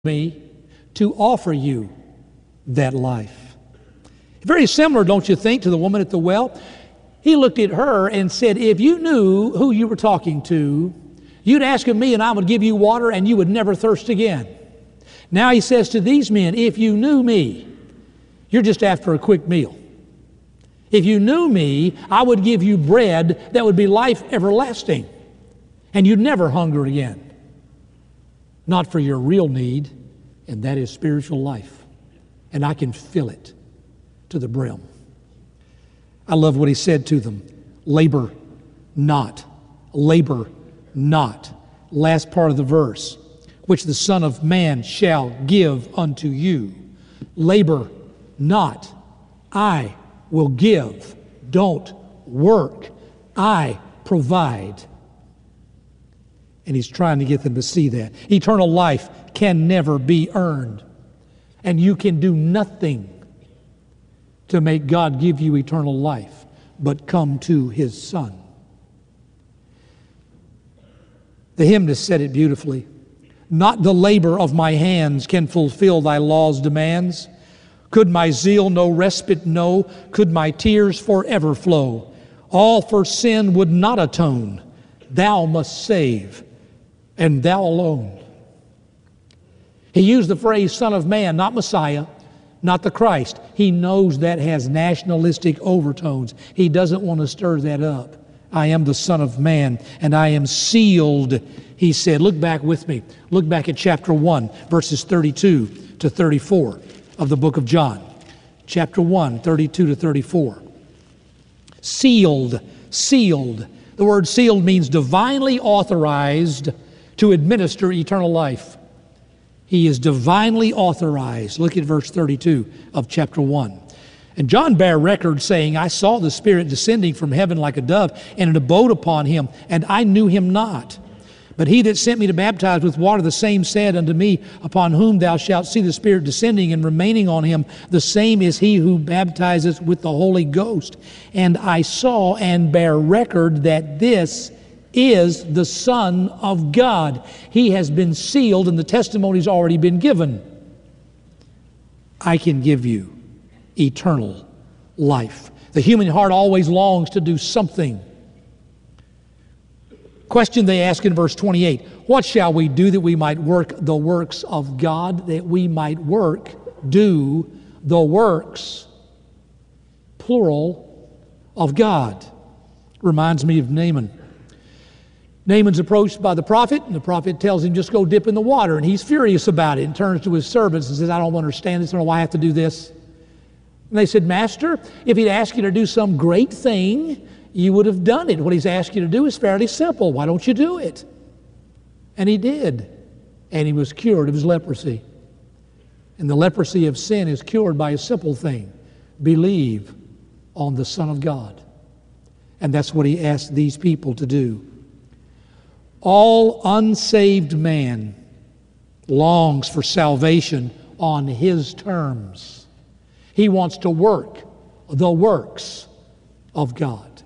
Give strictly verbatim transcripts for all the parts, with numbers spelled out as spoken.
me to offer you that life. Very similar, don't you think, to the woman at the well? He looked at her and said, if you knew who you were talking to, you'd ask of me and I would give you water and you would never thirst again. Now he says to these men, if you knew me, you're just after a quick meal. If you knew me, I would give you bread that would be life everlasting, and you'd never hunger again. Not for your real need, and that is spiritual life. And I can fill it to the brim. I love what he said to them. Labor not. Labor not. Last part of the verse. Which the Son of Man shall give unto you. Labor not. I will give. Don't work. I provide. And he's trying to get them to see that. Eternal life can never be earned. And you can do nothing to make God give you eternal life, but come to His Son. The hymnist said it beautifully. Not the labor of my hands can fulfill thy law's demands. Could my zeal no respite know? Could my tears forever flow? All for sin would not atone. Thou must save, and thou alone. He used the phrase Son of Man, not Messiah, not the Christ. He knows that has nationalistic overtones. He doesn't want to stir that up. I am the Son of Man, and I am sealed, he said. Look back with me. Look back at chapter one, verses thirty-two to thirty-four of the book of John. Chapter one, thirty-two to thirty-four. Sealed, sealed. The word sealed means divinely authorized to administer eternal life. He is divinely authorized. Look at verse thirty-two of chapter one. And John bare record, saying, I saw the Spirit descending from heaven like a dove, and it abode upon him, and I knew him not. But he that sent me to baptize with water, the same said unto me, upon whom thou shalt see the Spirit descending and remaining on him, the same is he who baptizeth with the Holy Ghost. And I saw and bear record that this is the Son of God. He has been sealed, and the testimony's already been given. I can give you eternal life. The human heart always longs to do something. Question they ask in verse twenty-eight, what shall we do that we might work the works of God? That we might work, do the works, plural, of God. Reminds me of Naaman. Naaman's approached by the prophet, and the prophet tells him, just go dip in the water. And he's furious about it and turns to his servants and says, I don't understand this. I don't know why I have to do this. And they said, Master, if he'd asked you to do some great thing, you would have done it. What he's asked you to do is fairly simple. Why don't you do it? And he did. And he was cured of his leprosy. And the leprosy of sin is cured by a simple thing. Believe on the Son of God. And that's what he asked these people to do. All unsaved man longs for salvation on his terms. He wants to work the works of God.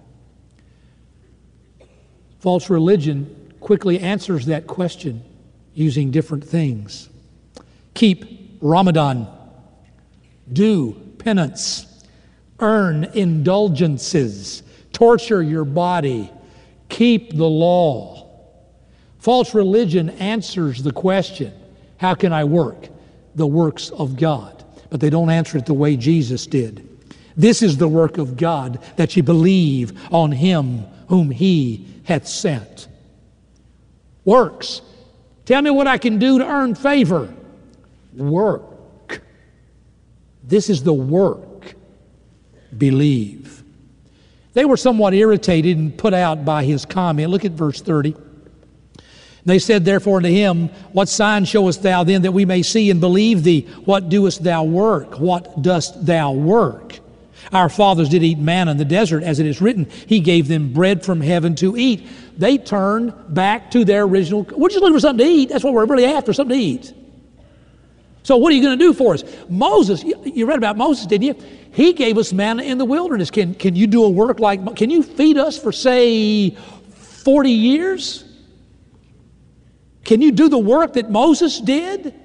False religion quickly answers that question using different things. Keep Ramadan, do penance, earn indulgences, torture your body, keep the law. False religion answers the question, how can I work the works of God? But they don't answer it the way Jesus did. This is the work of God, that ye believe on Him whom He hath sent. Works. Tell me what I can do to earn favor. Work. This is the work. Believe. They were somewhat irritated and put out by his comment. Look at verse thirty. They said therefore unto him, what sign showest thou then that we may see and believe thee? What doest thou work? What dost thou work? Our fathers did eat manna in the desert, as it is written, He gave them bread from heaven to eat. They turned back to their original. We're just looking for something to eat. That's what we're really after, something to eat. So what are you going to do for us? Moses, you read about Moses, didn't you? He gave us manna in the wilderness. Can, can you do a work like, can you feed us for, say, forty years? Can you do the work that Moses did?